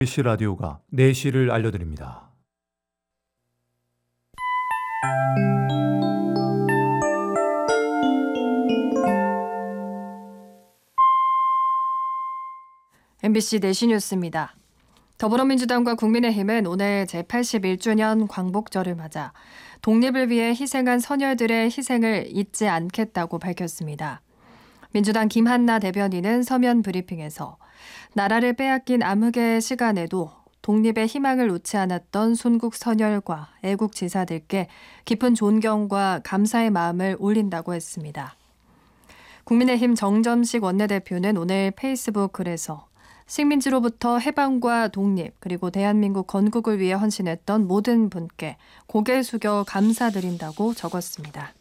MBC 라디오가 내시를 알려드립니다. MBC 내시 뉴스입니다. 더불어민주당과 국민의힘은 오늘 제81주년 광복절을 맞아 독립을 위해 희생한 선열들의 희생을 잊지 않겠다고 밝혔습니다. 민주당 김한나 대변인은 서면 브리핑에서 나라를 빼앗긴 암흑의 시간에도 독립의 희망을 놓지 않았던 순국 선열과 애국 지사들께 깊은 존경과 감사의 마음을 올린다고 했습니다. 국민의힘 정점식 원내대표는 오늘 페이스북 글에서 식민지로부터 해방과 독립 그리고 대한민국 건국을 위해 헌신했던 모든 분께 고개 숙여 감사드린다고 적었습니다.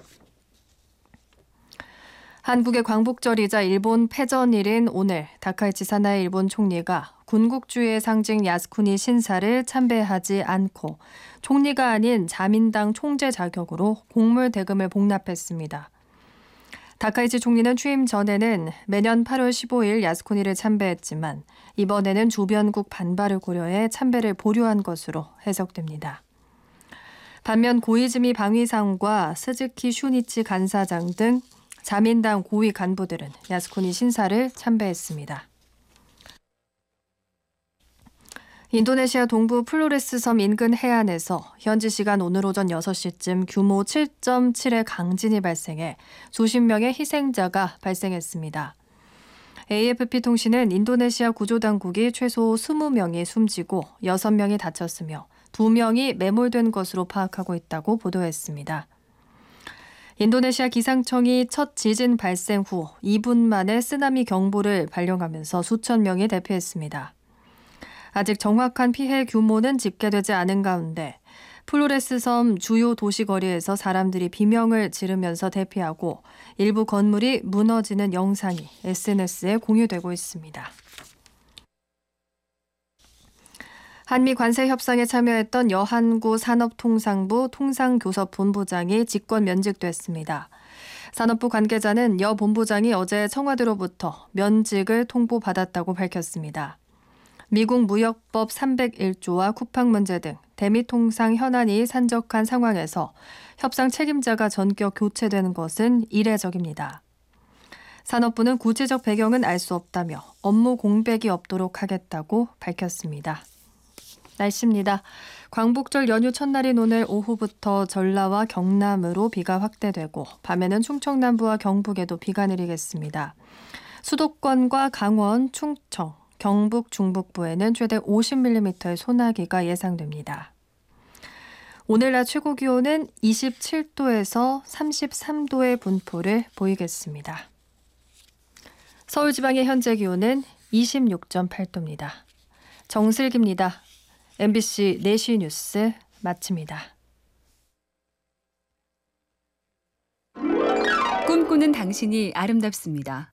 한국의 광복절이자 일본 패전일인 오늘 다카이치 사나이 일본 총리가 군국주의의 상징 야스쿠니 신사를 참배하지 않고 총리가 아닌 자민당 총재 자격으로 공물 대금을 복납했습니다. 다카이치 총리는 취임 전에는 매년 8월 15일 야스쿠니를 참배했지만 이번에는 주변국 반발을 고려해 참배를 보류한 것으로 해석됩니다. 반면 고이즈미 방위상과 스즈키 슈니치 간사장 등 자민당 고위 간부들은 야스쿠니 신사를 참배했습니다. 인도네시아 동부 플로레스 섬 인근 해안에서 현지 시간 오늘 오전 6시쯤 규모 7.7의 강진이 발생해 수십 명의 희생자가 발생했습니다. AFP 통신은 인도네시아 구조당국이 최소 20명이 숨지고 6명이 다쳤으며 2명이 매몰된 것으로 파악하고 있다고 보도했습니다. 인도네시아 기상청이 첫 지진 발생 후 2분 만에 쓰나미 경보를 발령하면서 수천 명이 대피했습니다. 아직 정확한 피해 규모는 집계되지 않은 가운데 플로레스 섬 주요 도시 거리에서 사람들이 비명을 지르면서 대피하고 일부 건물이 무너지는 영상이 SNS에 공유되고 있습니다. 한미 관세 협상에 참여했던 여한구 산업통상부 통상교섭본부장이 직권 면직됐습니다. 산업부 관계자는 여 본부장이 어제 청와대로부터 면직을 통보받았다고 밝혔습니다. 미국 무역법 301조와 쿠팡 문제 등 대미 통상 현안이 산적한 상황에서 협상 책임자가 전격 교체되는 것은 이례적입니다. 산업부는 구체적 배경은 알 수 없다며 업무 공백이 없도록 하겠다고 밝혔습니다. 날씨입니다. 광복절 연휴 첫날인 오늘 오후부터 전라와 경남으로 비가 확대되고 밤에는 충청 남부와 경북에도 비가 내리겠습니다. 수도권과 강원, 충청, 경북 중북부에는 최대 50mm의 소나기가 예상됩니다. 오늘 낮 최고 기온은 27도에서 33도의 분포를 보이겠습니다. 서울 지방의 현재 기온은 26.8도입니다. 정슬기입니다. MBC 내시 뉴스 마칩니다. 꿈꾸는 당신이 아름답습니다.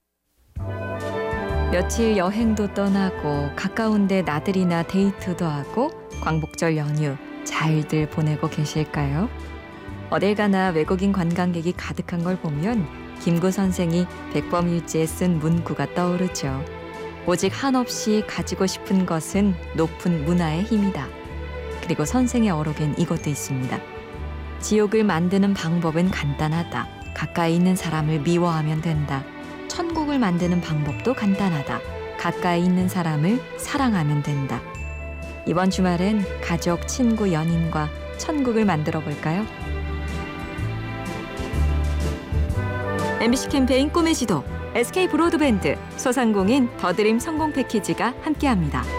며칠 여행도 떠나고 가까운데 나들이나 데이트도 하고 광복절 연휴 잘들 보내고 계실까요? 어딜 가나 외국인 관광객이 가득한 걸 보면 김구 선생이 백범일지에 쓴 문구가 떠오르죠. 오직 한없이 가지고 싶은 것은 높은 문화의 힘이다. 그리고 선생의 어록엔 이것도 있습니다. 지옥을 만드는 방법은 간단하다. 가까이 있는 사람을 미워하면 된다. 천국을 만드는 방법도 간단하다. 가까이 있는 사람을 사랑하면 된다. 이번 주말엔 가족, 친구, 연인과 천국을 만들어 볼까요? MBC 캠페인 꿈의 지도, SK 브로드밴드, 소상공인 더드림 성공 패키지가 함께합니다.